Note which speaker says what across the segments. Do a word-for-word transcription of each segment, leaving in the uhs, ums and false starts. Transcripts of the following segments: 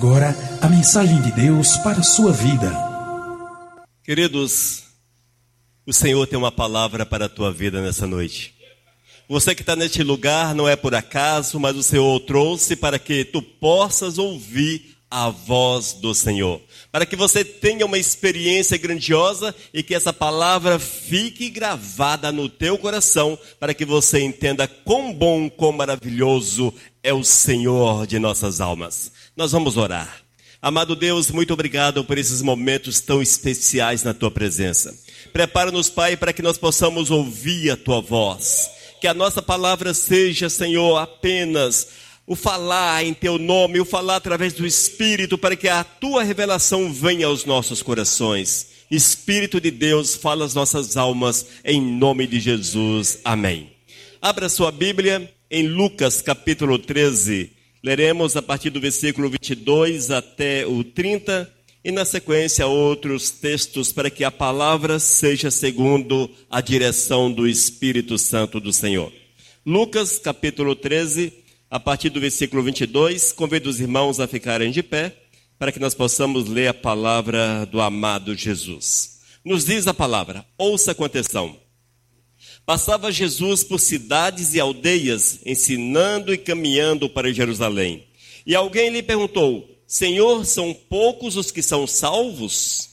Speaker 1: agora a mensagem de Deus para a sua vida.
Speaker 2: Queridos, o Senhor tem uma palavra para a tua vida nessa noite. Você que está neste lugar não é por acaso, mas o Senhor o trouxe para que tu possas ouvir a voz do Senhor. Para que você tenha uma experiência grandiosa e que essa palavra fique gravada no teu coração, para que você entenda quão bom, quão maravilhoso é o Senhor de nossas almas. Nós vamos orar. Amado Deus, muito obrigado por esses momentos tão especiais na tua presença. Prepara-nos, Pai, para que nós possamos ouvir a tua voz. Que a nossa palavra seja, Senhor, apenas o falar em teu nome, o falar através do Espírito, para que a tua revelação venha aos nossos corações. Espírito de Deus, fala às nossas almas, em nome de Jesus. Amém. Abra sua Bíblia em Lucas capítulo treze. Leremos a partir do versículo vinte e dois até o trinta, e na sequência outros textos para que a palavra seja segundo a direção do Espírito Santo do Senhor. Lucas capítulo treze, a partir do versículo vinte e dois, convido os irmãos a ficarem de pé, para que nós possamos ler a palavra do amado Jesus. Nos diz a palavra, ouça com atenção. Passava Jesus por cidades e aldeias, ensinando e caminhando para Jerusalém. E alguém lhe perguntou, Senhor, são poucos os que são salvos?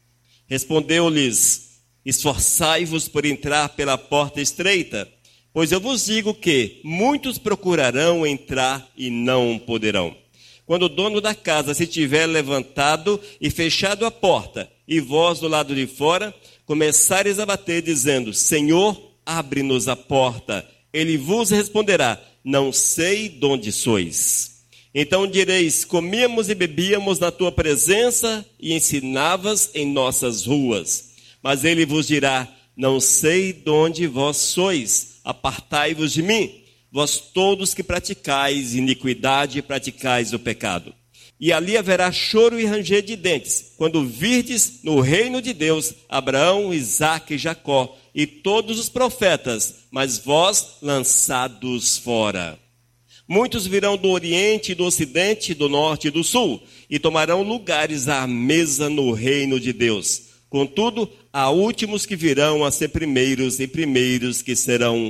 Speaker 2: Respondeu-lhes, esforçai-vos por entrar pela porta estreita, pois eu vos digo que muitos procurarão entrar e não poderão. Quando o dono da casa se tiver levantado e fechado a porta, e vós do lado de fora começareis a bater, dizendo, Senhor, abre-nos a porta. Ele vos responderá, não sei de onde sois. Então direis, comíamos e bebíamos na tua presença e ensinavas em nossas ruas. Mas ele vos dirá, não sei de onde vós sois, apartai-vos de mim, vós todos que praticais iniquidade e praticais o pecado. E ali haverá choro e ranger de dentes, quando virdes no reino de Deus Abraão, Isaque e Jacó, e todos os profetas, mas vós lançados fora. Muitos virão do Oriente, do Ocidente, do Norte e do Sul, e tomarão lugares à mesa no reino de Deus. Contudo, há últimos que virão a ser primeiros, e primeiros que serão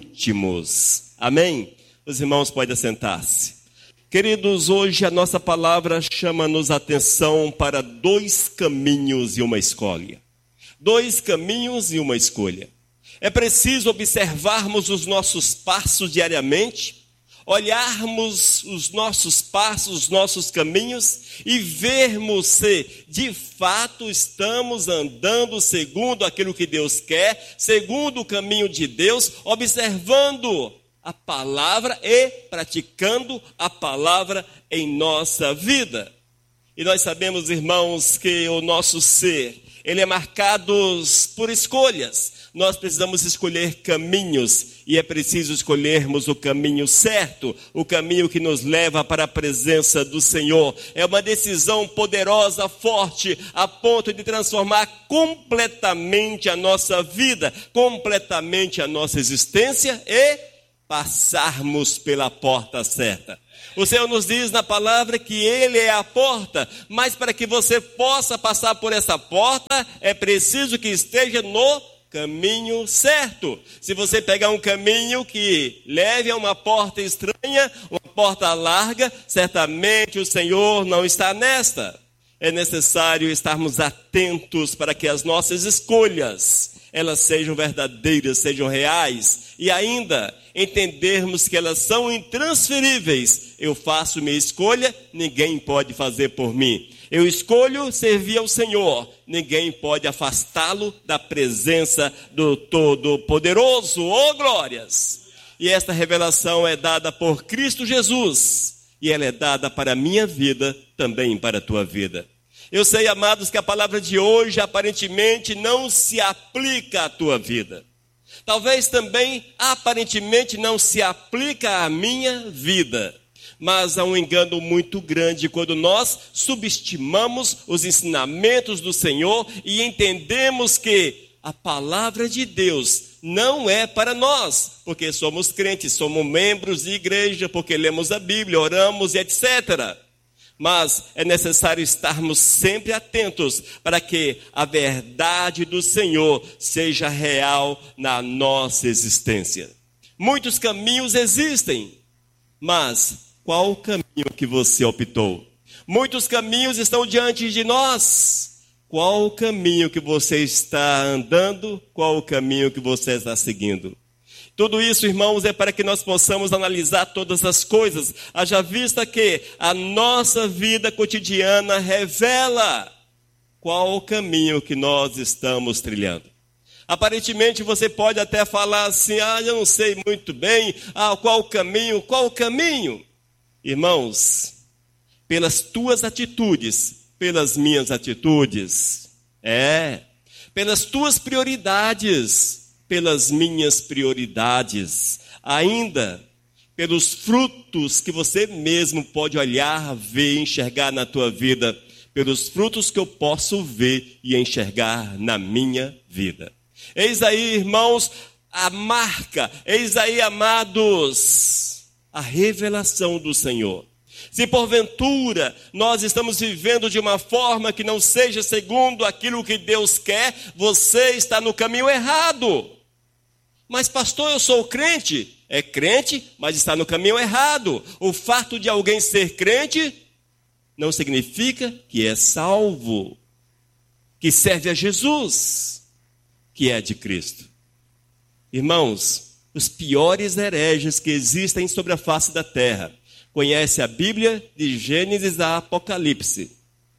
Speaker 2: últimos. Amém? Os irmãos podem assentar-se. Queridos, hoje a nossa palavra chama-nos a atenção para dois caminhos e uma escolha. Dois caminhos e uma escolha. É preciso observarmos os nossos passos diariamente, olharmos os nossos passos, os nossos caminhos e vermos se de fato estamos andando segundo aquilo que Deus quer, segundo o caminho de Deus, observando a palavra e praticando a palavra em nossa vida. E nós sabemos, irmãos, que o nosso ser, ele é marcado por escolhas. Nós precisamos escolher caminhos e é preciso escolhermos o caminho certo, o caminho que nos leva para a presença do Senhor. É uma decisão poderosa, forte, a ponto de transformar completamente a nossa vida, completamente a nossa existência e passarmos pela porta certa. O Senhor nos diz na palavra que Ele é a porta, mas para que você possa passar por essa porta, é preciso que esteja no caminho certo. Se você pegar um caminho que leve a uma porta estranha, uma porta larga, certamente o Senhor não está nesta. É necessário estarmos atentos para que as nossas escolhas, elas sejam verdadeiras, sejam reais, e ainda entendermos que elas são intransferíveis. Eu faço minha escolha, ninguém pode fazer por mim. Eu escolho servir ao Senhor, ninguém pode afastá-lo da presença do Todo-Poderoso. Oh, glórias! E esta revelação é dada por Cristo Jesus, e ela é dada para a minha vida, também para a tua vida. Eu sei, amados, que a palavra de hoje aparentemente não se aplica à tua vida. Talvez também aparentemente não se aplica à minha vida. Mas há um engano muito grande quando nós subestimamos os ensinamentos do Senhor e entendemos que a palavra de Deus não é para nós, porque somos crentes, somos membros de igreja, porque lemos a Bíblia, oramos e etcétera. Mas é necessário estarmos sempre atentos para que a verdade do Senhor seja real na nossa existência. Muitos caminhos existem, mas qual o caminho que você optou? Muitos caminhos estão diante de nós. Qual o caminho que você está andando? Qual o caminho que você está seguindo? Tudo isso, irmãos, é para que nós possamos analisar todas as coisas, haja vista que a nossa vida cotidiana revela qual o caminho que nós estamos trilhando. Aparentemente você pode até falar assim, ah, eu não sei muito bem, ah, qual o caminho, qual o caminho? Irmãos, pelas tuas atitudes, pelas minhas atitudes, é, pelas tuas prioridades, pelas minhas prioridades, ainda pelos frutos que você mesmo pode olhar, ver, enxergar na tua vida, pelos frutos que eu posso ver e enxergar na minha vida. Eis aí, irmãos, a marca, eis aí, amados, a revelação do Senhor. Se porventura nós estamos vivendo de uma forma que não seja segundo aquilo que Deus quer, você está no caminho errado. Mas pastor, eu sou crente. É crente, mas está no caminho errado. O fato de alguém ser crente não significa que é salvo, que serve a Jesus, que é de Cristo. Irmãos, os piores hereges que existem sobre a face da terra conhecem a Bíblia de Gênesis a Apocalipse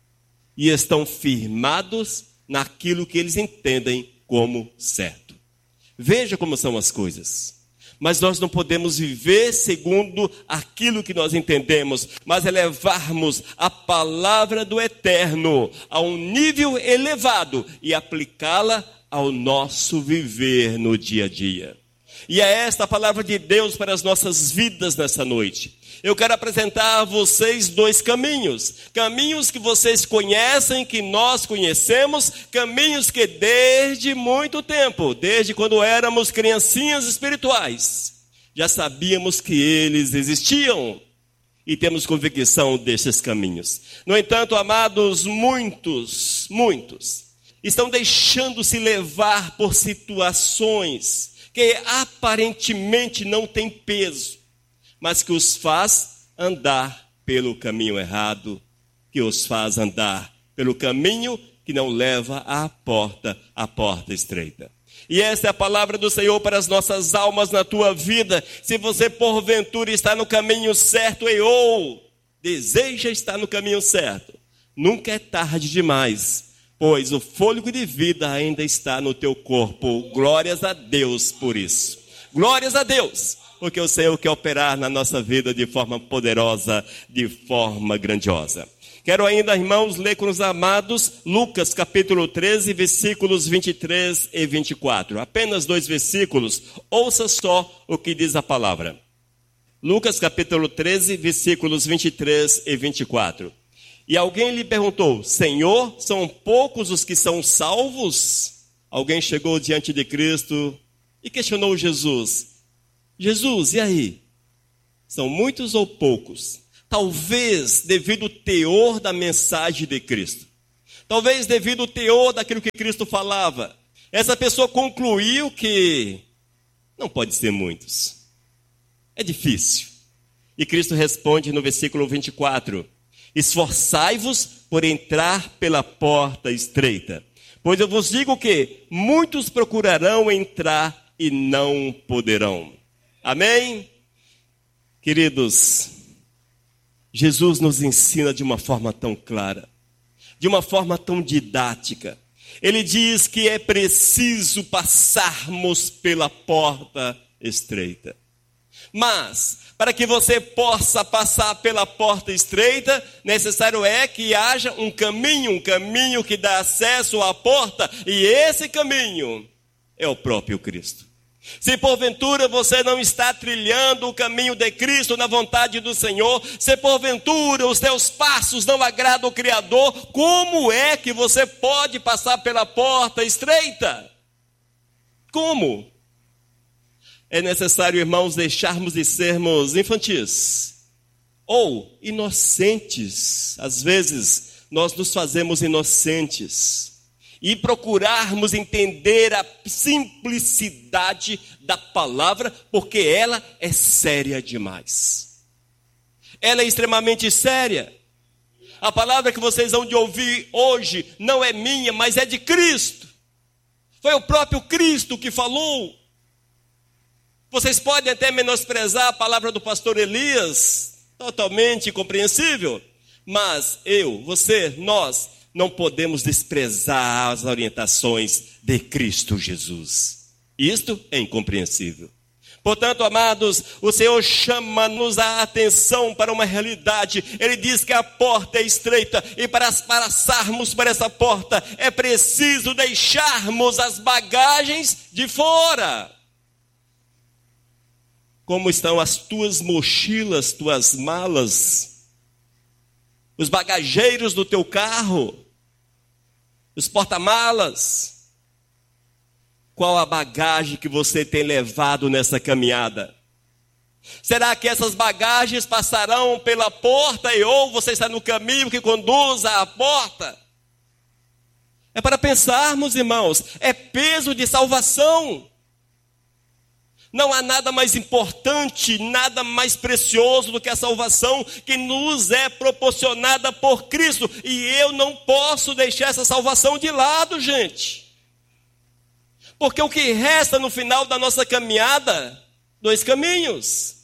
Speaker 2: e estão firmados naquilo que eles entendem como certo. Veja como são as coisas. Mas nós não podemos viver segundo aquilo que nós entendemos, mas elevarmos a palavra do Eterno a um nível elevado e aplicá-la ao nosso viver no dia a dia. E é esta a palavra de Deus para as nossas vidas nessa noite. Eu quero apresentar a vocês dois caminhos. Caminhos que vocês conhecem, que nós conhecemos. Caminhos que desde muito tempo, desde quando éramos criancinhas espirituais, já sabíamos que eles existiam. E temos convicção desses caminhos. No entanto, amados, muitos, muitos estão deixando-se levar por situações que aparentemente não têm peso, mas que os faz andar pelo caminho errado, que os faz andar pelo caminho que não leva à porta, à porta estreita. E essa é a palavra do Senhor para as nossas almas na tua vida. Se você porventura está no caminho certo e ou deseja estar no caminho certo, nunca é tarde demais, pois o fôlego de vida ainda está no teu corpo. Glórias a Deus por isso. Glórias a Deus, porque o Senhor quer operar na nossa vida de forma poderosa, de forma grandiosa. Quero ainda, irmãos, ler com os amados Lucas capítulo treze, versículos vinte e três e vinte e quatro. Apenas dois versículos, ouça só o que diz a palavra. Lucas capítulo treze, versículos vinte e três e vinte e quatro. E alguém lhe perguntou, Senhor, são poucos os que são salvos? Alguém chegou diante de Cristo e questionou Jesus. Jesus, e aí? São muitos ou poucos? Talvez devido ao teor da mensagem de Cristo. Talvez devido ao teor daquilo que Cristo falava. Essa pessoa concluiu que não pode ser muitos. É difícil. E Cristo responde no versículo vinte e quatro. Esforçai-vos por entrar pela porta estreita. Pois eu vos digo que muitos procurarão entrar e não poderão. Amém? Queridos, Jesus nos ensina de uma forma tão clara, de uma forma tão didática. Ele diz que é preciso passarmos pela porta estreita. Mas, para que você possa passar pela porta estreita, necessário é que haja um caminho, um caminho que dá acesso à porta, e esse caminho é o próprio Cristo. Se porventura você não está trilhando o caminho de Cristo na vontade do Senhor, se porventura os teus passos não agradam o Criador, como é que você pode passar pela porta estreita? Como? É necessário, irmãos, deixarmos de sermos infantis ou inocentes. Às vezes, nós nos fazemos inocentes e procurarmos entender a simplicidade da palavra, porque ela é séria demais. Ela é extremamente séria. A palavra que vocês vão de ouvir hoje não é minha, mas é de Cristo. Foi o próprio Cristo que falou. Vocês podem até menosprezar a palavra do pastor Elias, totalmente compreensível, mas eu, você, nós, não podemos desprezar as orientações de Cristo Jesus. Isto é incompreensível. Portanto, amados, o Senhor chama-nos a atenção para uma realidade. Ele diz que a porta é estreita e para passarmos por essa porta é preciso deixarmos as bagagens de fora. Como estão as tuas mochilas, tuas malas, os bagageiros do teu carro, os porta-malas? Qual a bagagem que você tem levado nessa caminhada? Será que essas bagagens passarão pela porta e ou você está no caminho que conduz à porta? É para pensarmos, irmãos, é peso de salvação. Não há nada mais importante, nada mais precioso do que a salvação que nos é proporcionada por Cristo. E eu não posso deixar essa salvação de lado, gente. Porque o que resta no final da nossa caminhada, dois caminhos.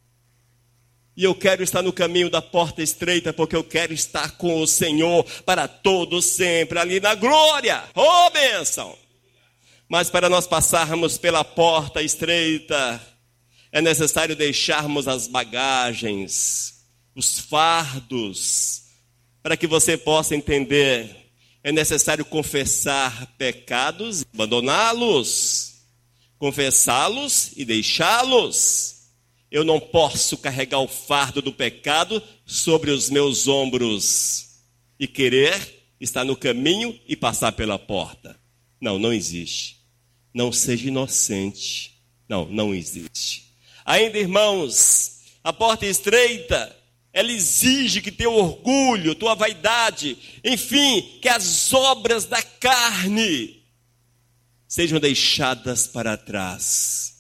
Speaker 2: E eu quero estar no caminho da porta estreita, porque eu quero estar com o Senhor para todo sempre, ali na glória. Oh, bênção! Mas para nós passarmos pela porta estreita, é necessário deixarmos as bagagens, os fardos, para que você possa entender. É necessário confessar pecados, abandoná-los, confessá-los e deixá-los. Eu não posso carregar o fardo do pecado sobre os meus ombros e querer estar no caminho e passar pela porta. Não, não existe. Não seja inocente. Não, não existe. Ainda, irmãos, a porta estreita, ela exige que teu orgulho, tua vaidade, enfim, que as obras da carne sejam deixadas para trás.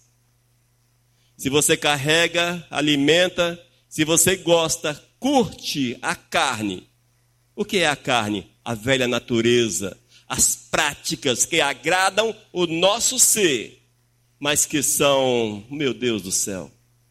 Speaker 2: Se você carrega, alimenta, se você gosta, curte a carne. O que é a carne? A velha natureza, as práticas que agradam o nosso ser, mas que são, meu Deus do céu,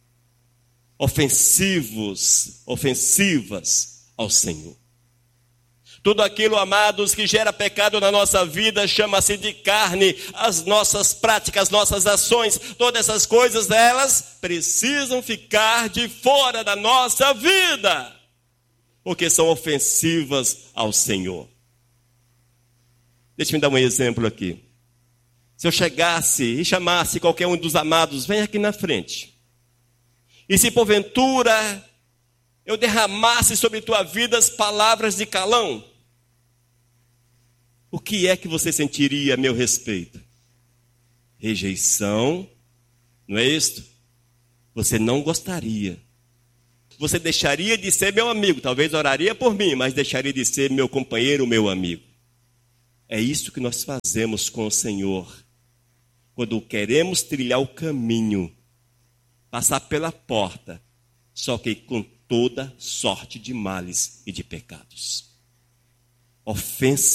Speaker 2: ofensivos, ofensivas ao Senhor. Tudo aquilo, amados, que gera pecado na nossa vida, chama-se de carne. As nossas práticas, as nossas ações, todas essas coisas, elas precisam ficar de fora da nossa vida, porque são ofensivas ao Senhor. Deixa eu dar um exemplo aqui. Se eu chegasse e chamasse qualquer um dos amados, vem aqui na frente. E se porventura eu derramasse sobre tua vida as palavras de calão, o que é que você sentiria a meu respeito? Rejeição, não é isto? Você não gostaria. Você deixaria de ser meu amigo, talvez oraria por mim, mas deixaria de ser meu companheiro, meu amigo. É isso que nós fazemos com o Senhor. Quando queremos trilhar o caminho, passar pela porta, só que com toda sorte de males e de pecados. Ofensa